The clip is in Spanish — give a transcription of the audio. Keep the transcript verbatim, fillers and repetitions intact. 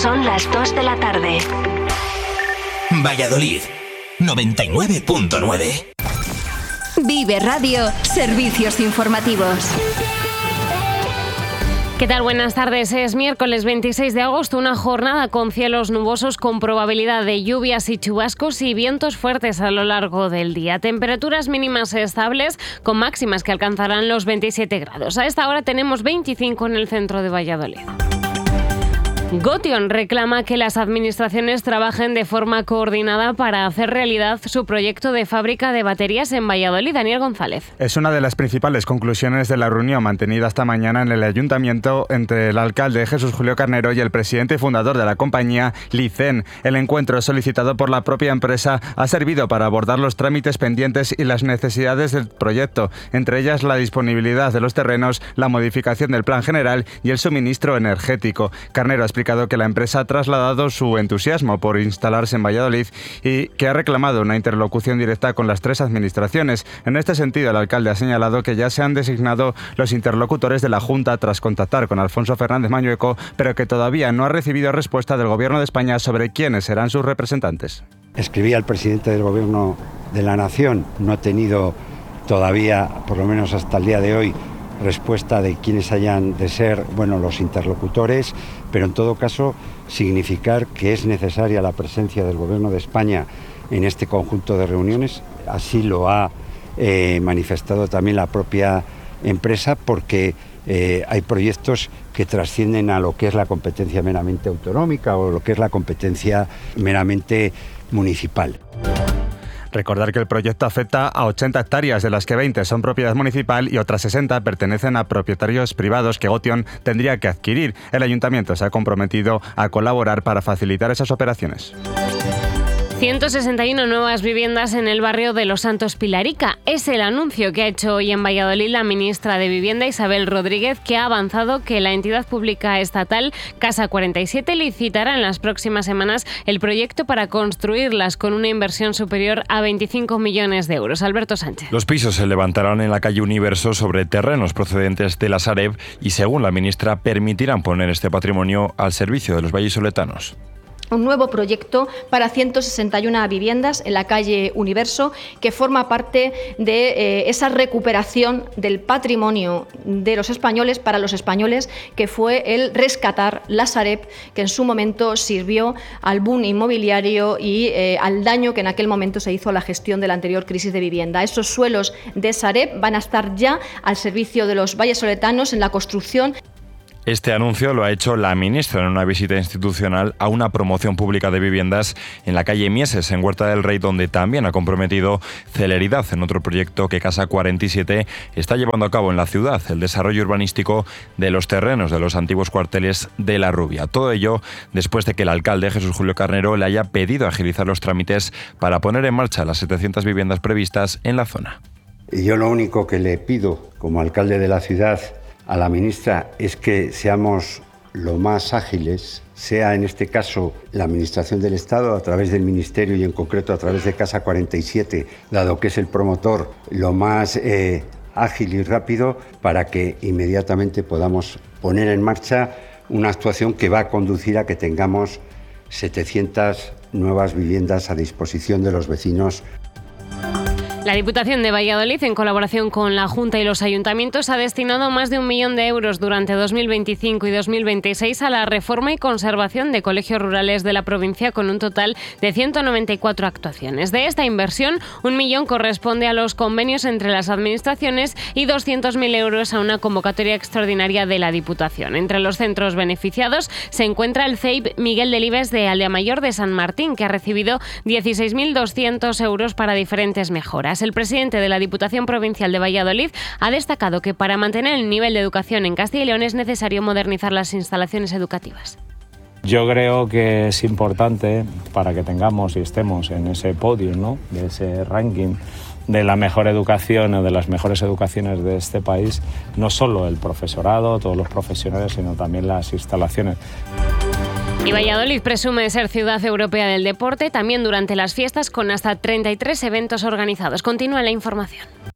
Son las dos de la tarde. Valladolid, noventa y nueve punto nueve. Vive Radio, servicios informativos. ¿Qué tal? Buenas tardes. Es miércoles veintiséis de agosto, una jornada con cielos nubosos con probabilidad de lluvias y chubascos y vientos fuertes a lo largo del día. Temperaturas mínimas estables con máximas que alcanzarán los veintisiete grados. A esta hora tenemos veinticinco en el centro de Valladolid. Gotion reclama que las administraciones trabajen de forma coordinada para hacer realidad su proyecto de fábrica de baterías en Valladolid. Daniel González. Es una de las principales conclusiones de la reunión mantenida esta mañana en el Ayuntamiento entre el alcalde Jesús Julio Carnero y el presidente y fundador de la compañía, Licen. El encuentro, solicitado por la propia empresa, ha servido para abordar los trámites pendientes y las necesidades del proyecto, entre ellas la disponibilidad de los terrenos, la modificación del plan general y el suministro energético. Carnero ha explicado que la empresa ha trasladado su entusiasmo por instalarse en Valladolid y que ha reclamado una interlocución directa con las tres administraciones. En este sentido, el alcalde ha señalado que ya se han designado los interlocutores de la Junta tras contactar con Alfonso Fernández Mañueco, pero que todavía no ha recibido respuesta del Gobierno de España sobre quiénes serán sus representantes. Escribí al presidente del Gobierno de la Nación, no he tenido todavía, por lo menos hasta el día de hoy, respuesta de quiénes hayan de ser, bueno, los interlocutores, pero en todo caso significar que es necesaria la presencia del Gobierno de España en este conjunto de reuniones. Así lo ha eh, manifestado también la propia empresa, porque eh, hay proyectos que trascienden a lo que es la competencia meramente autonómica o lo que es la competencia meramente municipal. Recordar que el proyecto afecta a ochenta hectáreas, de las que veinte son propiedad municipal y otras sesenta pertenecen a propietarios privados que Gotion tendría que adquirir. El ayuntamiento se ha comprometido a colaborar para facilitar esas operaciones. ciento sesenta y uno nuevas viviendas en el barrio de Los Santos Pilarica. Es el anuncio que ha hecho hoy en Valladolid la ministra de Vivienda, Isabel Rodríguez, que ha avanzado que la entidad pública estatal Casa cuarenta y siete licitará en las próximas semanas el proyecto para construirlas con una inversión superior a veinticinco millones de euros. Alberto Sánchez. Los pisos se levantarán en la calle Universo sobre terrenos procedentes de la Sareb y, según la ministra, permitirán poner este patrimonio al servicio de los vallisoletanos. Un nuevo proyecto para ciento sesenta y una viviendas en la calle Universo, que forma parte de eh, esa recuperación del patrimonio de los españoles para los españoles, que fue el rescatar la Sareb, que en su momento sirvió al boom inmobiliario y eh, al daño que en aquel momento se hizo a la gestión de la anterior crisis de vivienda. Esos suelos de Sareb van a estar ya al servicio de los vallesoletanos en la construcción. Este anuncio lo ha hecho la ministra en una visita institucional a una promoción pública de viviendas en la calle Mieses, en Huerta del Rey, donde también ha comprometido celeridad en otro proyecto que Casa cuarenta y siete está llevando a cabo en la ciudad, el desarrollo urbanístico de los terrenos de los antiguos cuarteles de La Rubia. Todo ello después de que el alcalde Jesús Julio Carnero le haya pedido agilizar los trámites para poner en marcha las setecientas viviendas previstas en la zona. Y yo lo único que le pido como alcalde de la ciudad a la ministra es que seamos lo más ágiles, sea en este caso la Administración del Estado a través del Ministerio y en concreto a través de Casa cuarenta y siete, dado que es el promotor, lo más eh, ágil y rápido para que inmediatamente podamos poner en marcha una actuación que va a conducir a que tengamos setecientas nuevas viviendas a disposición de los vecinos. La Diputación de Valladolid, en colaboración con la Junta y los ayuntamientos, ha destinado más de un millón de euros durante dos mil veinticinco y dos mil veintiséis a la reforma y conservación de colegios rurales de la provincia, con un total de ciento noventa y cuatro actuaciones. De esta inversión, un millón corresponde a los convenios entre las administraciones y doscientos mil euros a una convocatoria extraordinaria de la Diputación. Entre los centros beneficiados se encuentra el C E I P Miguel Delibes de Aldeamayor de San Martín, que ha recibido dieciséis mil doscientos euros para diferentes mejoras. El presidente de la Diputación Provincial de Valladolid ha destacado que para mantener el nivel de educación en Castilla y León es necesario modernizar las instalaciones educativas. Yo creo que es importante para que tengamos y estemos en ese podio, ¿no?, de ese ranking de la mejor educación o de las mejores educaciones de este país, no solo el profesorado, todos los profesionales, sino también las instalaciones. Y Valladolid presume ser ciudad europea del deporte, también durante las fiestas, con hasta treinta y tres eventos organizados. Continúa la información.